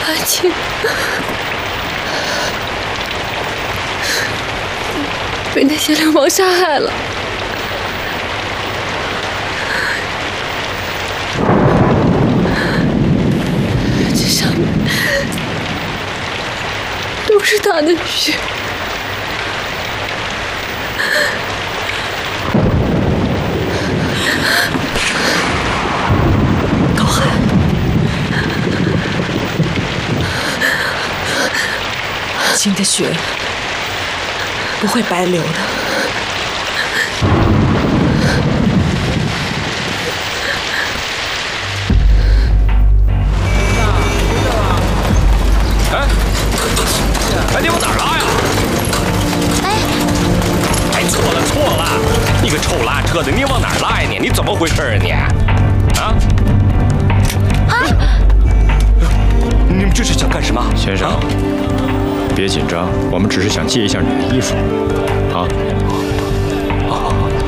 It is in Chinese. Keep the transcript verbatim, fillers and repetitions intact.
阿青，被那些流氓杀害了。这上面都是他的血。高寒， 阿青的血不会白流的。 哎，哎，你往哪儿拉呀？哎，哎，错了错了，你个臭拉车的，你往哪儿拉呀你？你怎么回事啊你？啊？啊！你们这是想干什么？ 先生，别紧张，我们只是想借一下你的衣服，啊。